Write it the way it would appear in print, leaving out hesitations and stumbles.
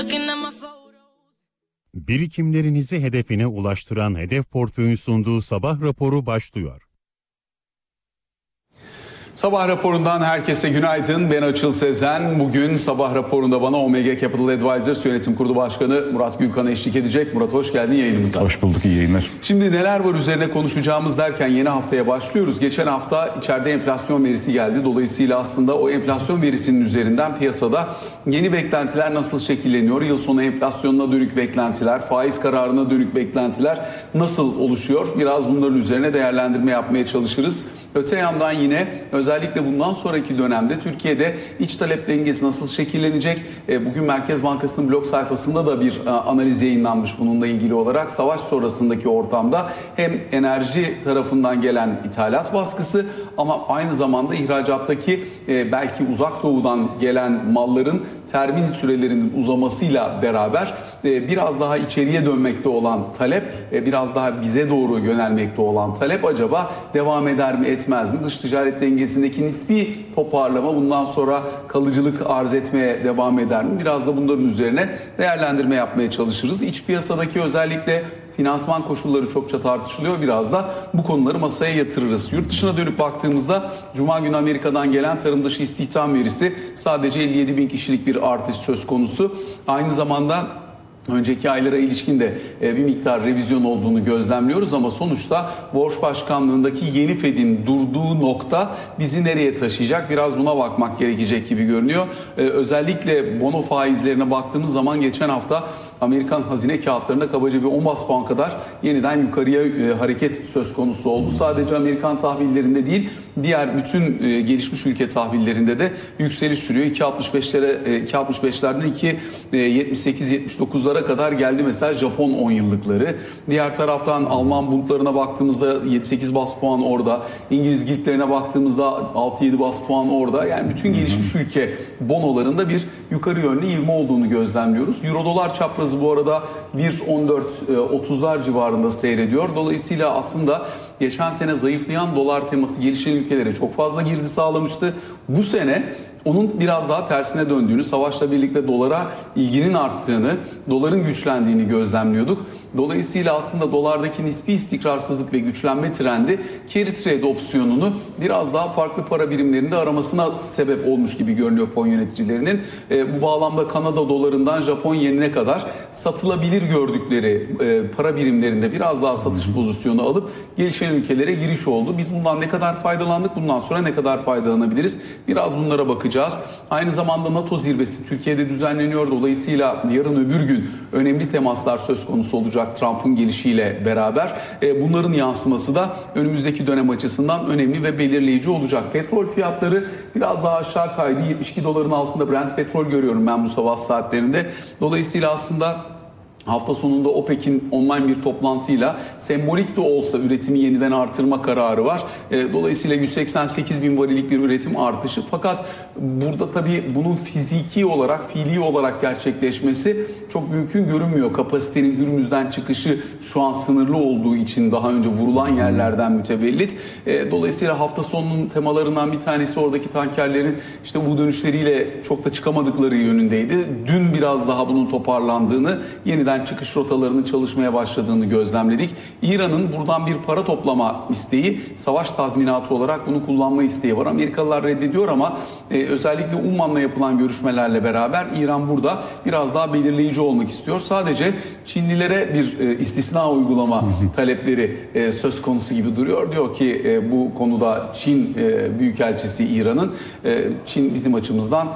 Birikimlerinizi hedefine ulaştıran Hedef Portföy'ün sunduğu sabah raporu başlıyor. Sabah raporundan herkese günaydın. Ben Açıl Sezen. Bugün sabah raporunda bana Omega Capital Advisors Yönetim Kurulu Başkanı Murat Gülkan eşlik edecek. Murat hoş geldin yayınımıza. Hoş bulduk, iyi yayınlar. Şimdi neler var üzerine konuşacağımız derken yeni haftaya başlıyoruz. Geçen hafta içeride enflasyon verisi geldi. Dolayısıyla aslında o enflasyon verisinin üzerinden piyasada yeni beklentiler nasıl şekilleniyor? Yıl sonu enflasyonuna dönük beklentiler, faiz kararına dönük beklentiler nasıl oluşuyor? Biraz bunların üzerine değerlendirme yapmaya çalışırız. Öte yandan yine özellikle bundan sonraki dönemde Türkiye'de iç talep dengesi nasıl şekillenecek? Bugün Merkez Bankası'nın blog sayfasında da bir analiz yayınlanmış bununla ilgili olarak. Savaş sonrasındaki ortamda hem enerji tarafından gelen ithalat baskısı ama aynı zamanda ihracattaki belki uzak doğudan gelen malların termin sürelerinin uzamasıyla beraber biraz daha içeriye dönmekte olan talep, biraz daha bize doğru yönelmekte olan talep acaba devam eder mi etmez mi? Dış ticaret dengesindeki nispi toparlama bundan sonra kalıcılık arz etmeye devam eder mi? Biraz da bunların üzerine değerlendirme yapmaya çalışırız. İç piyasadaki özellikle finansman koşulları çokça tartışılıyor. Biraz da bu konuları masaya yatırırız. Yurt dışına dönüp baktığımızda Cuma günü Amerika'dan gelen tarım dışı istihdam verisi sadece 57 bin kişilik bir artış söz konusu. Aynı zamanda önceki aylara ilişkin de bir miktar revizyon olduğunu gözlemliyoruz ama sonuçta borç başkanlığındaki yeni Fed'in durduğu nokta bizi nereye taşıyacak? Biraz buna bakmak gerekecek gibi görünüyor. Özellikle bono faizlerine baktığımız zaman geçen hafta Amerikan hazine kağıtlarında kabaca bir 10 bas puan kadar yeniden yukarıya hareket söz konusu oldu. Sadece Amerikan tahvillerinde değil, diğer bütün gelişmiş ülke tahvillerinde de yükseliş sürüyor. 2.65'lerden 2.78-79'lara kadar geldi mesela Japon 10 yıllıkları. Diğer taraftan Alman bundlarına baktığımızda 7-8 bas puan orada. İngiliz giltlerine baktığımızda 6-7 bas puan orada. Yani bütün gelişmiş ülke bonolarında bir yukarı yönlü ivme olduğunu gözlemliyoruz. Euro dolar çaprazı bu arada 1.14-30'lar civarında seyrediyor. Dolayısıyla aslında geçen sene zayıflayan dolar teması gelişen ülkelere çok fazla girdi sağlamıştı. Bu sene onun biraz daha tersine döndüğünü, savaşla birlikte dolara ilginin arttığını, doların güçlendiğini gözlemliyorduk. Dolayısıyla aslında dolardaki nispi istikrarsızlık ve güçlenme trendi carry trade opsiyonunu biraz daha farklı para birimlerinde aramasına sebep olmuş gibi görünüyor fon yöneticilerinin. Bu bağlamda Kanada dolarından Japon yenine kadar satılabilir gördükleri para birimlerinde biraz daha satış pozisyonu alıp gelişen ülkelere giriş oldu. Biz bundan ne kadar faydalandık, bundan sonra ne kadar faydalanabiliriz? Biraz bunlara bakacağız. Aynı zamanda NATO zirvesi Türkiye'de düzenleniyor. Dolayısıyla yarın öbür gün önemli temaslar söz konusu olacak Trump'ın gelişiyle beraber. Bunların yansıması da önümüzdeki dönem açısından önemli ve belirleyici olacak. Petrol fiyatları biraz daha aşağı kaydı. 72 doların altında Brent petrol görüyorum ben bu sabah saatlerinde. Dolayısıyla aslında hafta sonunda OPEC'in online bir toplantıyla sembolik de olsa üretimi yeniden artırma kararı var. Dolayısıyla 188 bin varillik bir üretim artışı. Fakat burada tabii bunun fiziki olarak, fiili olarak gerçekleşmesi çok mümkün görünmüyor. Kapasitenin Hürmüz'den çıkışı şu an sınırlı olduğu için daha önce vurulan yerlerden mütevellit. Dolayısıyla hafta sonunun temalarından bir tanesi oradaki tankerlerin işte bu dönüşleriyle çok da çıkamadıkları yönündeydi. Dün biraz daha bunun toparlandığını, yeniden çıkış rotalarının çalışmaya başladığını gözlemledik. İran'ın buradan bir para toplama isteği, savaş tazminatı olarak bunu kullanma isteği var. Amerikalılar reddediyor ama özellikle Umman'la yapılan görüşmelerle beraber İran burada biraz daha belirleyici olmak istiyor. Sadece Çinlilere bir istisna uygulama talepleri söz konusu gibi duruyor. Diyor ki bu konuda Çin Büyükelçisi İran'ın, Çin bizim açımızdan